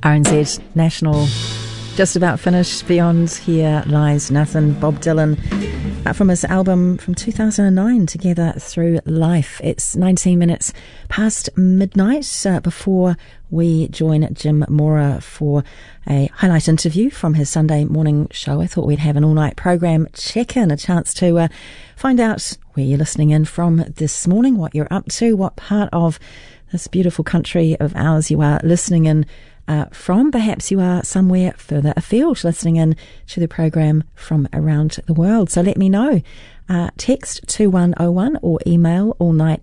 RNZ National just about finished. Beyond Here Lies Nothing, Bob Dylan, from his album from 2009, Together Through Life. It's 19 minutes past midnight before we join Jim Mora for a highlight interview from his Sunday morning show. I thought we'd have an all-night program check-in, a chance to find out where you're listening in from this morning, what you're up to, what part of this beautiful country of ours you are listening in from. Perhaps you are somewhere further afield listening in to the program from around the world. So let me know. Text 2101 or email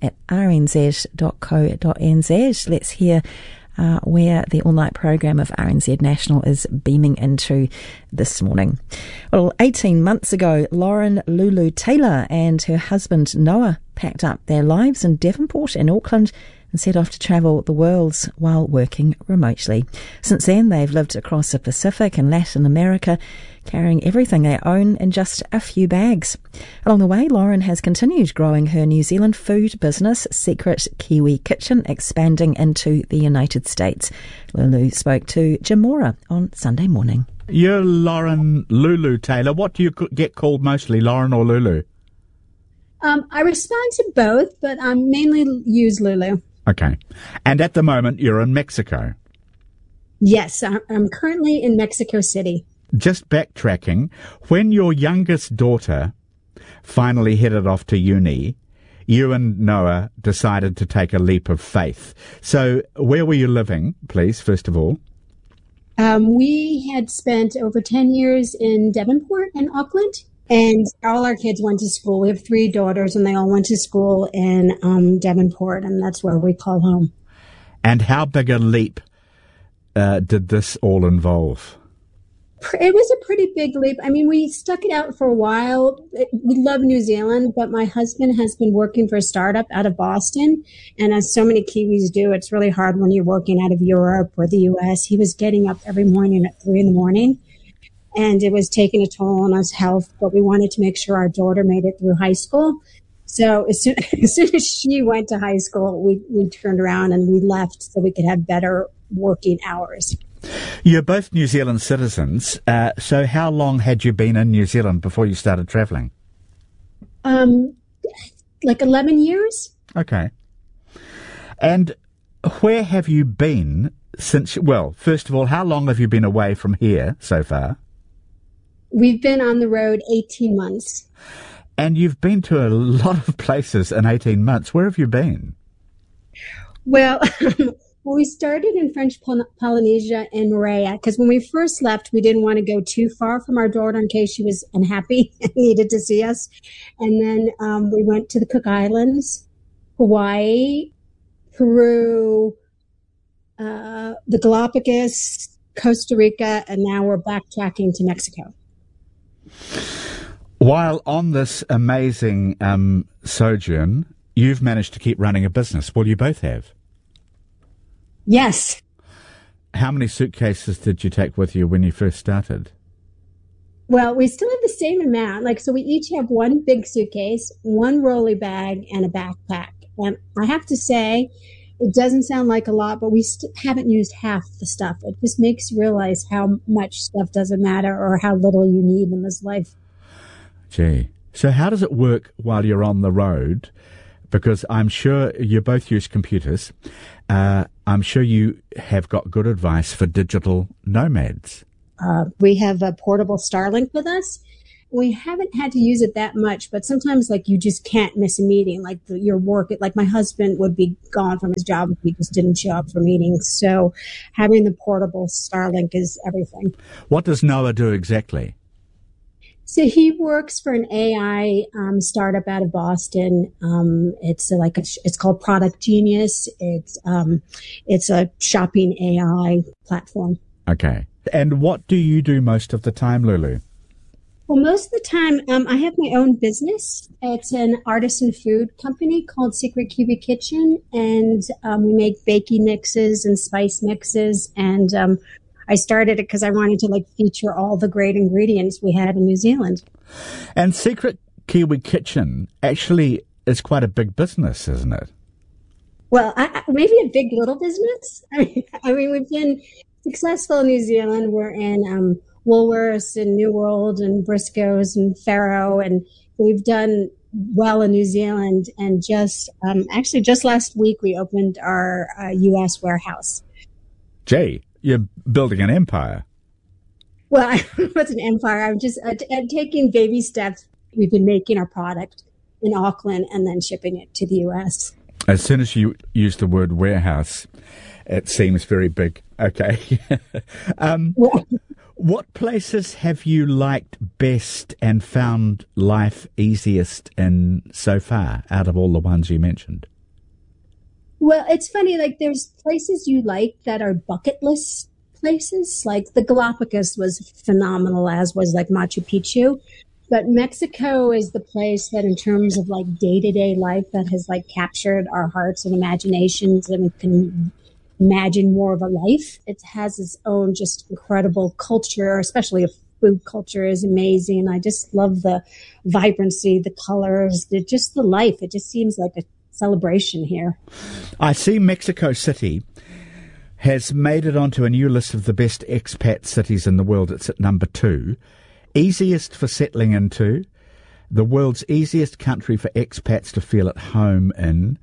allnight@rnz.co.nz. Let's hear where the all-night program of RNZ National is beaming into this morning. Well, 18 months ago, Lauren Lulu Taylor and her husband Noah packed up their lives in Devonport and Auckland and set off to travel the world while working remotely. Since then, they've lived across the Pacific and Latin America, carrying everything they own in just a few bags. Along the way, Lauren has continued growing her New Zealand food business, Secret Kiwi Kitchen, expanding into the United States. Lulu spoke to Jim Mora on Sunday morning. You're Lauren Lulu Taylor. What do you get called mostly, Lauren or Lulu? I respond to both, but I mainly use Lulu. Okay. And at the moment, you're in Mexico. Yes, I'm currently in Mexico City. Just backtracking, when your youngest daughter finally headed off to uni, you and Noah decided to take a leap of faith. So where were you living, please, first of all? We had spent over 10 years in Devonport and Auckland, and all our kids went to school. We have 3 daughters, and they all went to school in Devonport, and that's where we call home. And how big a leap did this all involve? It was a pretty big leap. I mean, we stuck it out for a while. We love New Zealand, but my husband has been working for a startup out of Boston. And as so many Kiwis do, it's really hard when you're working out of Europe or the US. He was getting up every morning at 3 a.m. and it was taking a toll on his health. But we wanted to make sure our daughter made it through high school. So as soon as she went to high school, we turned around and we left so we could have better working hours. You're both New Zealand citizens, so how long had you been in New Zealand before you started travelling? Like 11 years. Okay. And where have you been since, well, first of all, how long have you been away from here so far? We've been on the road 18 months. And you've been to a lot of places in 18 months. Where have you been? Well, we started in French Polynesia and Moorea because when we first left, we didn't want to go too far from our daughter in case she was unhappy and needed to see us. And then we went to the Cook Islands, Hawaii, Peru, the Galapagos, Costa Rica, and now we're backtracking to Mexico. While on this amazing sojourn, you've managed to keep running a business. Well, you both have. Yes. How many suitcases did you take with you when you first started? Well, we still have the same amount. So we each have one big suitcase, one rolly bag, and a backpack. And I have to say, it doesn't sound like a lot, but we haven't used half the stuff. It just makes you realize how much stuff doesn't matter or how little you need in this life. Gee. So how does it work while you're on the road? Because I'm sure you both use computers. I'm sure you have got good advice for digital nomads. We have a portable Starlink with us. We haven't had to use it that much, but sometimes you just can't miss a meeting. Your work, my husband would be gone from his job if he just didn't show up for meetings. So having the portable Starlink is everything. What does Noah do exactly? So he works for an AI startup out of Boston. It's called Product Genius. It's a shopping AI platform. Okay. And what do you do most of the time, Lulu? Well, most of the time, I have my own business. It's an artisan food company called Secret Kiwi Kitchen, and we make baking mixes and spice mixes. And I started it because I wanted to feature all the great ingredients we had in New Zealand. And Secret Kiwi Kitchen actually is quite a big business, isn't it? Well, maybe a big little business. I mean, we've been successful in New Zealand. We're in Woolworths and New World and Briscoe's and Faro, and we've done well in New Zealand. And just last week we opened our U.S. warehouse. Gee, you're building an empire. Well, what's an empire? I'm just taking baby steps. We've been making our product in Auckland and then shipping it to the U.S. As soon as you use the word warehouse, it seems very big. Okay. What places have you liked best and found life easiest in so far out of all the ones you mentioned? Well, it's funny, like there's places you like that are bucket list places. Like the Galapagos was phenomenal, as was like Machu Picchu. But Mexico is the place that in terms of like day-to-day life that has like captured our hearts and imaginations, and we can imagine more of a life. It has its own just incredible culture, especially a food culture is amazing. I just love the vibrancy, the colors, just the life. It just seems like a celebration here. I see Mexico City has made it onto a new list of the best expat cities in the world. It's at number 2. Easiest for settling into, the world's easiest country for expats to feel at home in.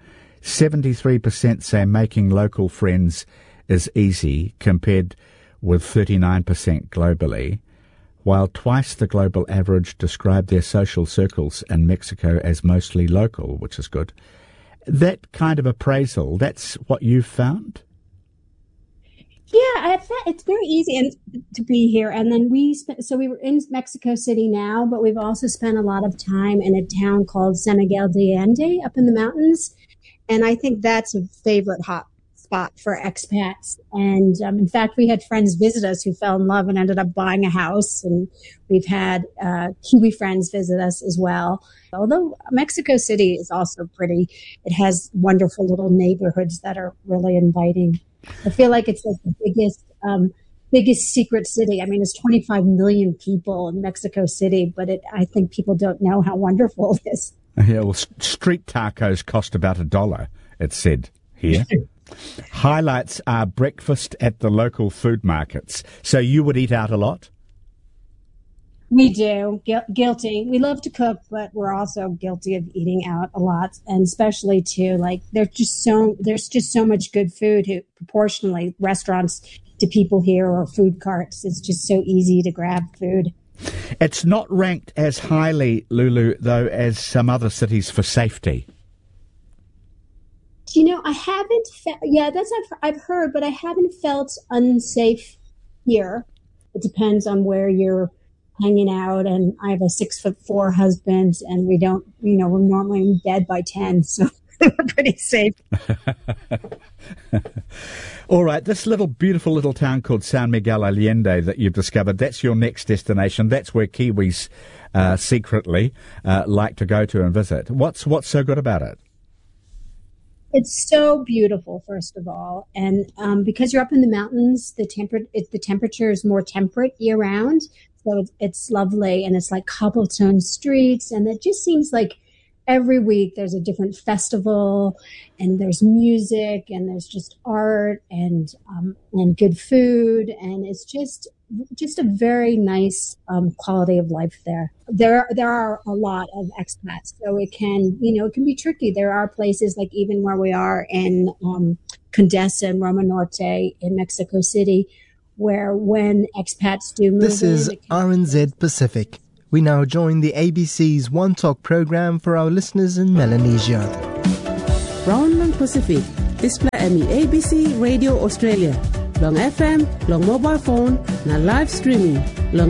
73% say making local friends is easy, compared with 39% globally, while twice the global average describe their social circles in Mexico as mostly local, which is good. That kind of appraisal, that's what you've found? Yeah, it's very easy to be here. And then we were in Mexico City now, but we've also spent a lot of time in a town called San Miguel de Allende up in the mountains. And I think that's a favorite hot spot for expats. And in fact, we had friends visit us who fell in love and ended up buying a house. And we've had Kiwi friends visit us as well. Although Mexico City is also pretty, it has wonderful little neighborhoods that are really inviting. I feel like it's like the biggest secret city. I mean, it's 25 million people in Mexico City, but I think people don't know how wonderful it is. Yeah, well, street tacos cost about $1, it's said here. Highlights are breakfast at the local food markets. So you would eat out a lot? We do. Guilty. We love to cook, but we're also guilty of eating out a lot. And especially too, like there's just so much good food proportionally restaurants to people here or food carts. It's just so easy to grab food. It's not ranked as highly, Lulu, though, as some other cities for safety. You know, I haven't I've heard, but I haven't felt unsafe here. It depends on where you're hanging out, and I have a 6'4" husband, and we're normally in bed by 10, so we're pretty safe. All right, this beautiful little town called San Miguel Allende that you've discovered, that's your next destination. That's where Kiwis secretly like to go to and visit. What's so good about it? It's so beautiful, first of all, and because you're up in the mountains, the temperature is more temperate year round. So it's lovely, and it's like cobblestone streets, and it just seems like every week there's a different festival, and there's music, and there's just art, and good food, and it's just a very nice quality of life there. There are a lot of expats, so it can be tricky. There are places like even where we are in Condesa and Roma Norte in Mexico City, where when expats do move This is RNZ Pacific. We now join the ABC's One Talk program for our listeners in Melanesia. Brownland Pacific, display me ABC Radio Australia. Long FM, long mobile phone, na live streaming. Long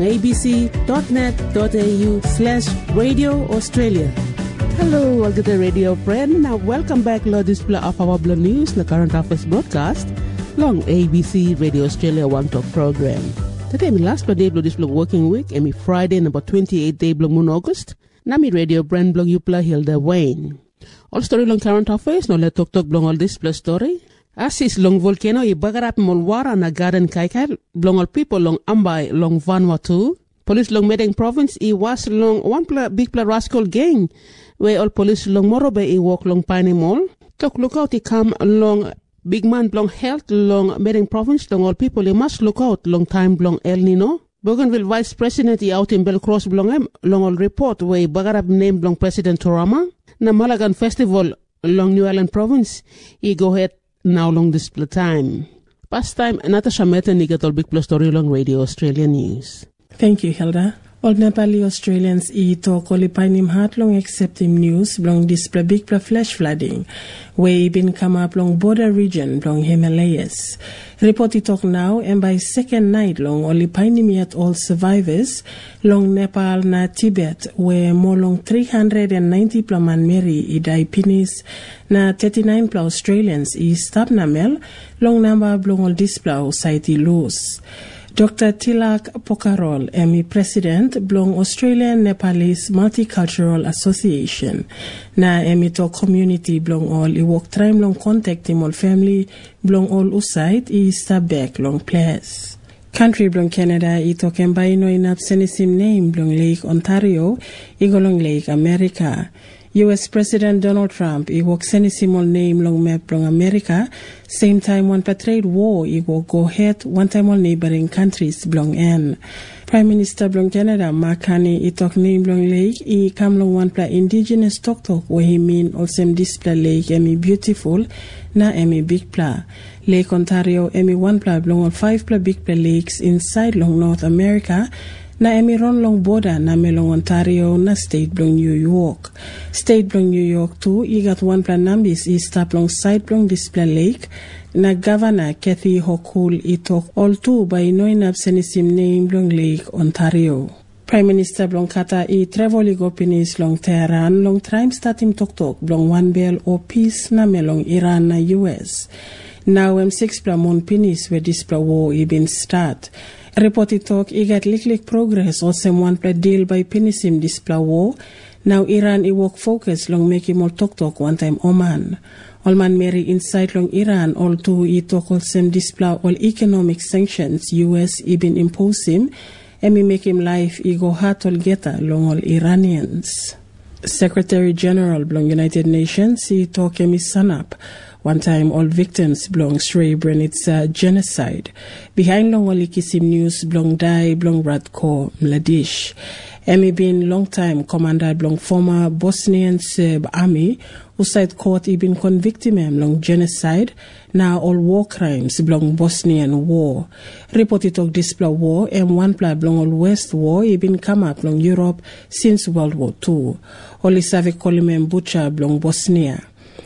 abc.net.au/Radio Australia. Hello, all the radio friend. Now welcome back to display of our Blue News, the current affairs broadcast. Long ABC Radio Australia One Talk program. Today, my last day blog this blog working week, and my Friday number 28 day blog moon August. Nami radio brand blog you play Hilda Wayne. All story long current affairs, no let talk blog all this plus story. Asis long volcano I bagarap molwara na garden kaikai long all people long Ambai long Vanuatu. Police long Medang province I was long one big rascal gang where all police long Morobe I walk long Pine Mall. Talk look out I come along big man blong health long Mering province long all people they must look out long time blong El Nino. Bougainville Vice President out in Belcross blong long all report where Bagarab name blong President Torama. Na Malagan Festival long New Island province. He go ahead now long display time. Past time Natasha Meta Nigatol Big Plus Story long Radio Australia News. Thank you, Hilda. All Nepali Australians talk only painim heart long accept him news blong display big flash flooding where been come up long border region blong Himalayas. Report talk now and by second night long only painim yet all survivors long Nepal na Tibet where more long 390 plaman Mary idai pinis na 39 pla Australians stop namel long number blong all display society loose. Dr. Tilak Pokarol, ME President, Blong Australian Nepalese Multicultural Association. Na ME to community Blong all iwok trim long contact him all family Blong all usait step back long place. Country Blong Canada ito kembaino inap senisim name Blong Lake Ontario, igolong Lake America. US President Donald Trump iwok senisimol name long map long America, same time one trade war iwok go ahead one time all neighboring countries blong en. Prime Minister blong Canada Mark Carney itok name blong lake kam long one pla indigenous tok where he mean also display lake emi beautiful na emi big pla. Lake Ontario emi one pla blong all 5 pla big pla lakes inside long North America. Na emiron long border na melong Ontario na state blong New York. State blong New York too, igat one plan nambis stop long side blong display lake. Na Governor Kathy Hochul itok all two by noinab senisim name blong Lake Ontario. Prime Minister blong kata travel pinis long Tehran long time starting tok blong one bell or peace na melong Iran na US. Now 6 pla mon pinis where display war been start. Reported talk igat liklik progress or some one pla deal by pinisim display war. Now Iran work focus long make him all tok one time Oman. All man Mary inside long Iran all two talk all some display all economic sanctions US been impose him and me make him life go hard all geta long all Iranians. Secretary General blong United Nations talk emi sanap. One time, all victims belong Srebrenica genocide. Behind long wali kisim news belong die belong Radko Mladic. Emi been long time commander belong former Bosnian Serb army who side court been convicted him long genocide. Now all war crimes belong Bosnian war. Reported of display war and one pla belong all West war been come up long Europe since World War II. Only Savik Kolimem Butcher belong Bosnia.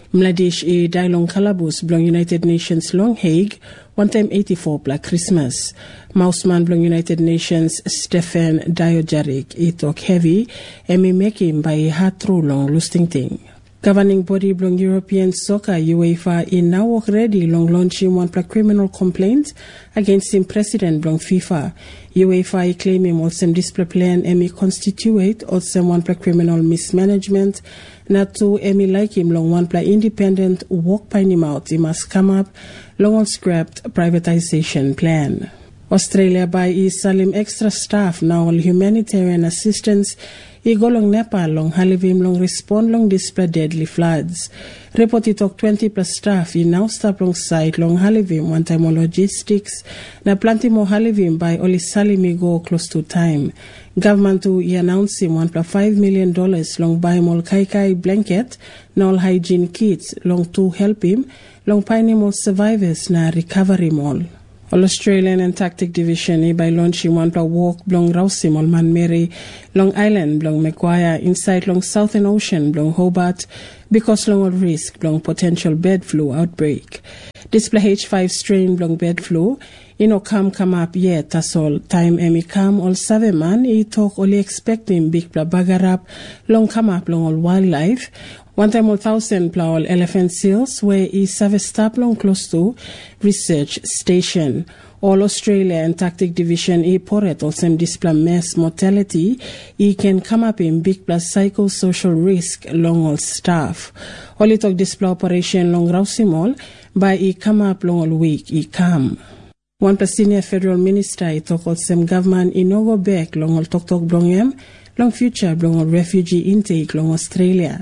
Mladic die long Calabus belong United Nations long Hague, one time 84 Black Christmas. Mouseman belong United Nations Stefan Diojarik talk heavy and me make him by hard through long lusting thing. Governing body belong European Soccer UEFA now already long launching one criminal complaint against him president belong FIFA. UEFA claim him also display plan and constitute also one criminal mismanagement. Not to emi like him long one pla independent walk by him out. He must come up long on scrapped privatization plan. Australia by Salim extra staff now all humanitarian assistance. Go long Nepal long Halivim long respond long display deadly floods. Reported talk 20 plus staff now stop long site long Halivim one time on logistics. Na plenty more Halivim by only Salimi go close to time. Government to announce him $1.5 million long buy mol kai blanket na all hygiene kits long to help him long pine mol survivors na recovery mall. All Australian Antarctic Division by launching one walk blong Rausim all man Mary Long Island blong Macquarie inside long Southern Ocean blong Hobart because long all risk blong potential bird flu outbreak. Display H5 strain blong bird flu come up yet that's all time emi come all 7 man talk only expecting big bla bagarap long come up long all wildlife. One time 1,000 pla all elephant seals where service stop long close to research station. All Australia Antarctic Division porret also display mass mortality can come up in big plus psychosocial risk long all staff. All it talk display operation long Rausimol by come up long all week come. One plus senior federal minister talk all some government no go back long all talk blong long future blong all refugee intake long Australia.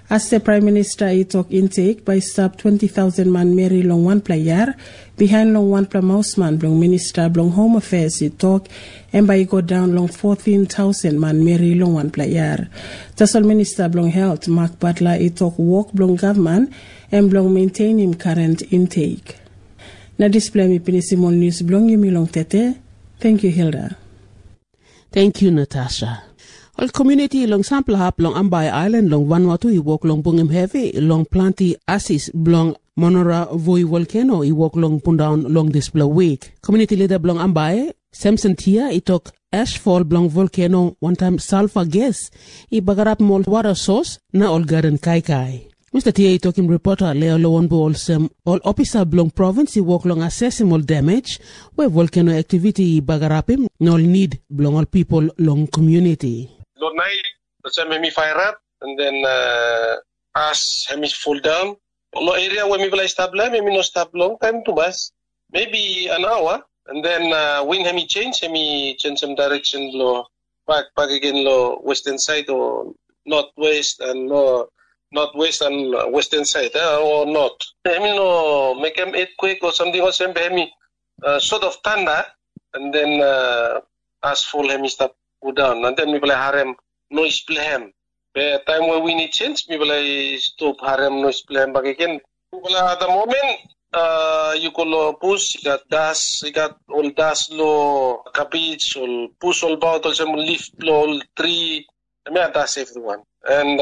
As the Prime Minister he talk intake by stop 20,000 man Mary long one player behind long one pla Mouseman long Minister long Home Affairs he talk and by go down long 14,000 man Mary long one player. Tasol Minister long Health Mark Butler he talk work long government and long maintain him current intake. Na display mi pinisimol news blong yumi long tete. Thank you, Hilda. Thank you, Natasha. All community long sample hap long Ambai Island long Vanuatu I walk long Bungim Heavy long Planti Assis long Monora Voi Volcano I walk long Pundown long display week. Community leader blong Ambai Samson Tia I talk ashfall blong volcano one time sulfur gas I bagarap mol water source na all garden kai kai. Mr. Tia talking reporter Leo Lowonbo all officer blong province walk long assessing all damage where volcano activity bagarapim no need blong all people long community. Lord night, the time hemi fire up and then as hemi fall down. No area where me will stop long, me no stop long time to bus. Maybe an hour and then when hemi change some direction lo back again lo western side or northwest and northwest and western side or north. I mean, no make them earthquake or something or something. Sort of thunder and then as full hemi stop go down and then we will harem noise play. The time where we need change, we will stop harem noise play back again. At the moment, you could push, you got dust, you got all dust, low cabbage, all push all bottles, some leaf, all tree. I mean, that's everyone. And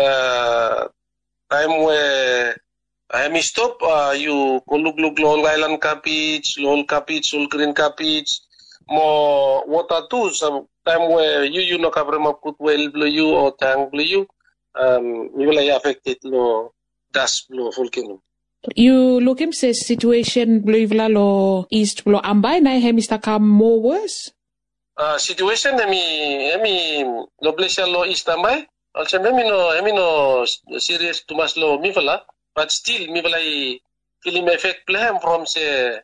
time where I stop, you go look all island cabbage, all green cabbage, more water too. Some time where you no cover up good well blue you or tank blue you, you will affected low dust blue volcano. You look him says situation blue lo east blue Ambai na hemista come more worse. Situation emi lo place lo east Ambai. Also, no serious too much low mivala, but still mivala film effect play from say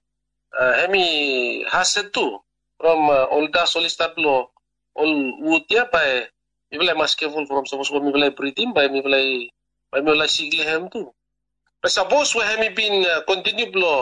hemi hazard too from all dust all stablo all wood ya by mivala mas careful from suppose mivala breathing by mivala sigle hem too. But suppose we hemi been continue blow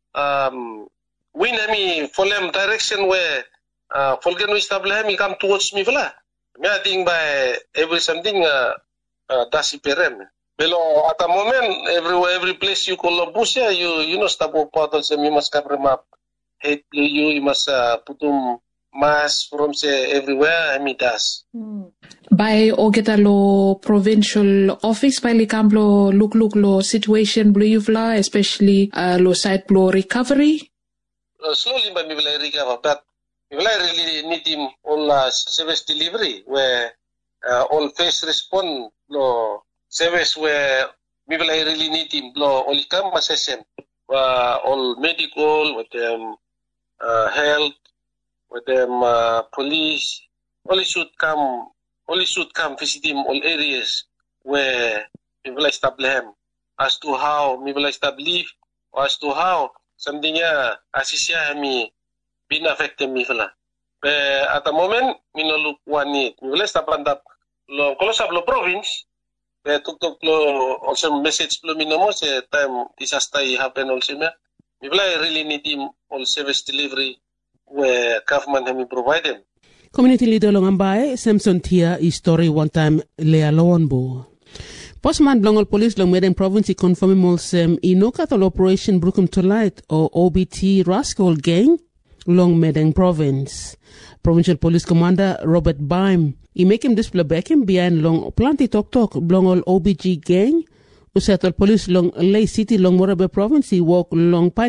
when hemi follow direction where volcano stable hemi come towards mivala. I think by every something that's perem. Below at the moment, every place you call busya, you know stop bottles and you must cover them up. Hate you must put them mass from say everywhere. I mean das. By ogeta lo provincial office by likamblo look lo situation blue vla, especially lo site blow recovery. Slowly by me will recover, but we really need him all service delivery where all face respond lo service where we will really need him lo all come assessment all medical with them health with them police only should come visit him all areas where we will establish him as to how we will establish or as to how something assist me been affected me fela. At the moment, we no look one need. We will stop and up. Lo kalau sablo province, tuk lo also message lo minimo se time disaster happen also me. We will really need him all service delivery where government have provided. Community leader long Ambai Samson Tia is story one time Lea Lowonbo. Postman Blongol Police long Medang Province confirming molsem inokatol operation Brooklyn to Light or OBT Rascal Gang long Medang Province. Provincial Police Commander Robert Baim he make him display back him behind long plenty talk Blongol OBG Gang. Usetol Police long Lay City long Morabe Province he walk long